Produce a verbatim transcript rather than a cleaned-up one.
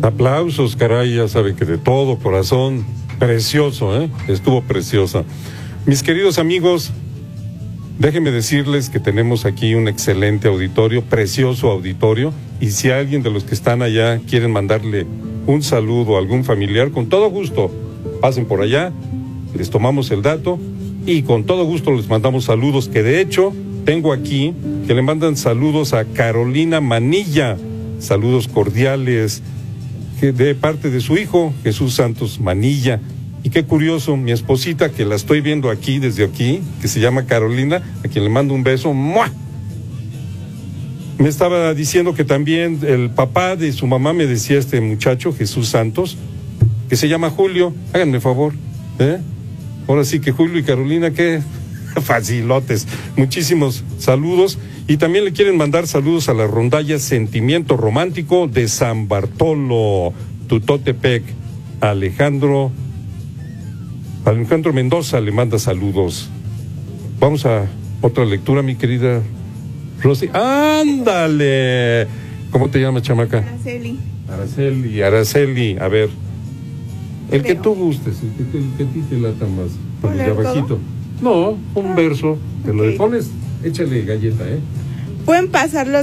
Aplausos, caray, ya sabe que de todo corazón. Precioso, ¿eh? Estuvo preciosa. Mis queridos amigos, déjenme decirles que tenemos aquí un excelente auditorio, precioso auditorio, y si alguien de los que están allá quieren mandarle un saludo a algún familiar, con todo gusto, pasen por allá, les tomamos el dato y con todo gusto les mandamos saludos, que de hecho tengo aquí que le mandan saludos a Carolina Manilla, saludos cordiales, que de parte de su hijo, Jesús Santos Manilla. Y qué curioso, mi esposita, que la estoy viendo aquí, desde aquí, que se llama Carolina, a quien le mando un beso, ¡mua!, me estaba diciendo que también el papá de su mamá, me decía este muchacho, Jesús Santos, que se llama Julio. Háganme favor, ¿eh? Ahora sí que Julio y Carolina, qué facilotes. Muchísimos saludos. Y también le quieren mandar saludos a la rondalla Sentimiento Romántico de San Bartolo, Tutotepec. Alejandro, Alejandro Mendoza le manda saludos. Vamos a otra lectura, mi querida Rosy. ¡Ándale! ¿Cómo te llamas, chamaca? Araceli. Araceli, Araceli, a ver. El que tú gustes, el que, el que a ti te lata más. Por el de abajito. No, un verso. Te lo pones, échale galleta, ¿eh? Pueden pasar los